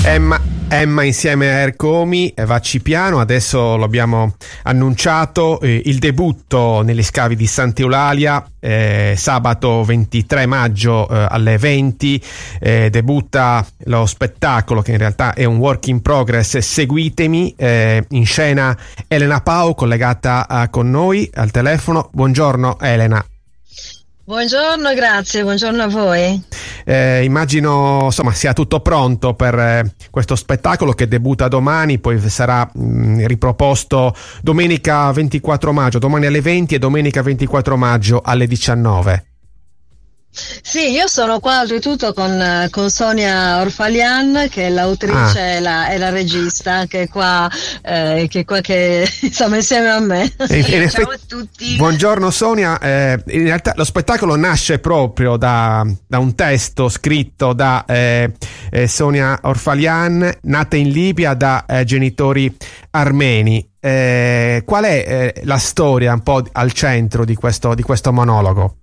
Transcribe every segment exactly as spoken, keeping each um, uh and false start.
Emma, Emma insieme a Ercomi va a Cipiano, adesso lo abbiamo annunciato, eh, il debutto negli scavi di Sant'Eulalia, eh, sabato ventitré maggio eh, alle venti, eh, debutta lo spettacolo che in realtà è un work in progress, Seguitemi, eh, in scena Elena Pau collegata eh, con noi al telefono. Buongiorno Elena. Buongiorno, grazie, buongiorno a voi. Eh, immagino insomma sia tutto pronto per eh, questo spettacolo che debutta domani, poi sarà mh, riproposto domenica ventiquattro maggio, domani alle venti e domenica ventiquattro maggio alle diciannove. Sì, io sono qua oltretutto con, con Sonia Orfalian, che è l'autrice ah. e, la, e la regista, che è qua, eh, che, è qua che insomma insieme a me. In, in Ciao effetti, a tutti. Buongiorno Sonia, eh, in realtà lo spettacolo nasce proprio da, da un testo scritto da eh, eh, Sonia Orfalian, nata in Libia da eh, genitori armeni. Eh, qual è eh, la storia un po' al centro di questo, di questo monologo?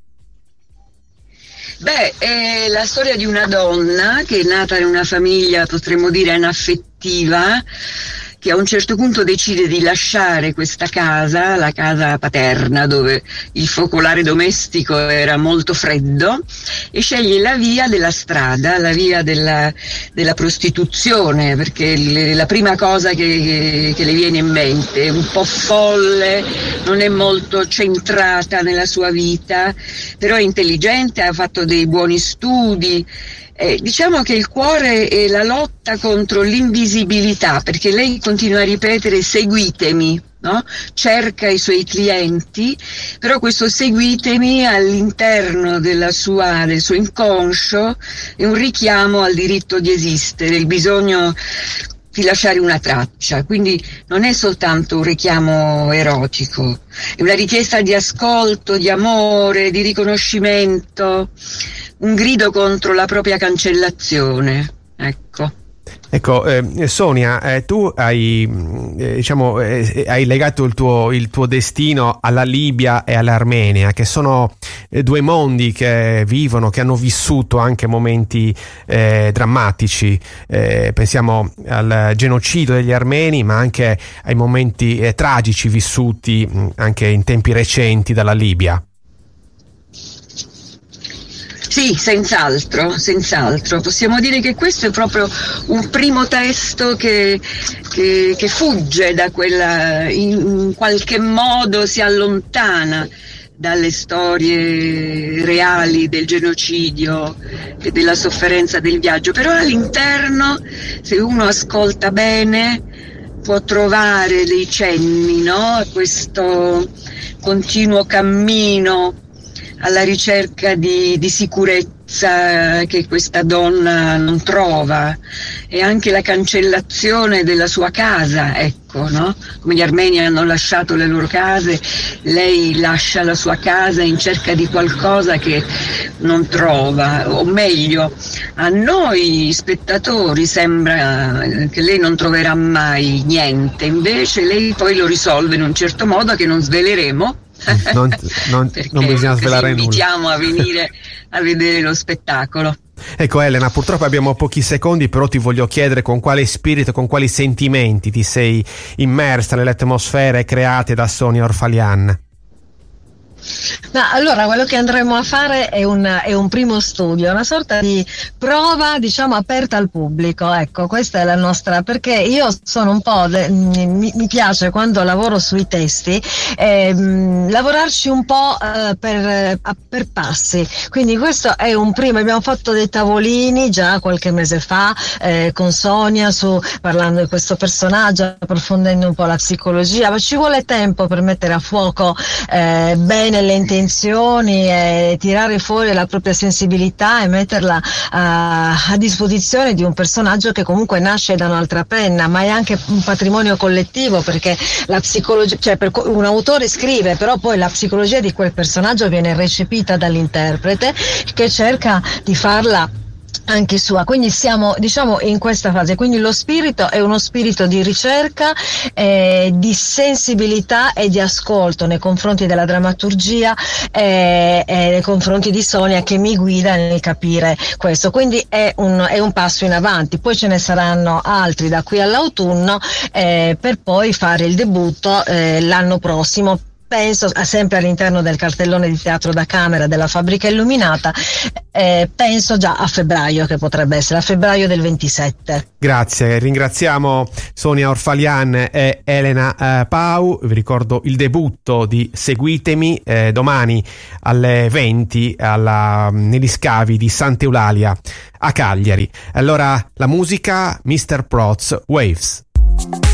Beh, è la storia di una donna che è nata in una famiglia, potremmo dire, anaffettiva, che a un certo punto decide di lasciare questa casa, la casa paterna, dove il focolare domestico era molto freddo, e sceglie la via della strada, la via della, della prostituzione, perché le, la prima cosa che, che, che le viene in mente è un po' folle, non è molto centrata nella sua vita, però è intelligente, ha fatto dei buoni studi. Eh, diciamo che il cuore è la lotta contro l'invisibilità, perché lei continua a ripetere seguitemi, no? Cerca i suoi clienti, però questo seguitemi all'interno della sua, del suo inconscio è un richiamo al diritto di esistere, il bisogno di lasciare una traccia, quindi non è soltanto un richiamo erotico, è una richiesta di ascolto, di amore, di riconoscimento, un grido contro la propria cancellazione, ecco. Ecco, eh, Sonia, eh, tu hai, eh, diciamo, eh, hai legato il tuo, il tuo destino alla Libia e all'Armenia, che sono eh, due mondi che vivono, che hanno vissuto anche momenti eh, drammatici. Eh, pensiamo al genocidio degli armeni, ma anche ai momenti eh, tragici vissuti mh, anche in tempi recenti dalla Libia. Sì, senz'altro, senz'altro. Possiamo dire che questo è proprio un primo testo che, che, che fugge da quella, in qualche modo si allontana dalle storie reali del genocidio e della sofferenza del viaggio, però all'interno, se uno ascolta bene, può trovare dei cenni, no? Questo continuo cammino alla ricerca di, di sicurezza che questa donna non trova, e anche la cancellazione della sua casa, ecco, no? Come gli armeni hanno lasciato le loro case, lei lascia la sua casa in cerca di qualcosa che non trova, o meglio, a noi spettatori sembra che lei non troverà mai niente, invece lei poi lo risolve in un certo modo che non sveleremo. Non, non, non bisogna svelare nulla. Invitiamo a venire a vedere lo spettacolo. Ecco Elena, purtroppo abbiamo pochi secondi, però ti voglio chiedere con quale spirito, con quali sentimenti ti sei immersa nelle atmosfere create da Sonia Orfalian. No, allora quello che andremo a fare è un, è un primo studio, una sorta di prova, diciamo, aperta al pubblico, ecco, questa è la nostra, perché io sono un po', de, mi, mi piace quando lavoro sui testi ehm, lavorarci un po' eh, per, per passi, quindi questo è un primo, abbiamo fatto dei tavolini già qualche mese fa eh, con Sonia su, parlando di questo personaggio, approfondendo un po' la psicologia, ma ci vuole tempo per mettere a fuoco eh, bene le intenzioni e tirare fuori la propria sensibilità e metterla a, a disposizione di un personaggio che comunque nasce da un'altra penna, ma è anche un patrimonio collettivo, perché la psicologia, cioè per, un autore scrive, però poi la psicologia di quel personaggio viene recepita dall'interprete che cerca di farla anche sua, quindi siamo diciamo in questa fase, quindi lo spirito è uno spirito di ricerca, eh, di sensibilità e di ascolto nei confronti della drammaturgia eh, e nei confronti di Sonia, che mi guida nel capire questo, quindi è un, è un passo in avanti. Poi ce ne saranno altri da qui all'autunno eh, per poi fare il debutto eh, l'anno prossimo. Penso sempre all'interno del cartellone di Teatro da Camera della Fabbrica Illuminata, eh, penso già a febbraio, che potrebbe essere a febbraio del ventisette. Grazie, ringraziamo Sonia Orfalian e Elena eh, Pau. Vi ricordo il debutto di Seguitemi eh, domani alle venti alla, negli scavi di Sant'Eulalia a Cagliari. Allora la musica, mister Proz, Waves.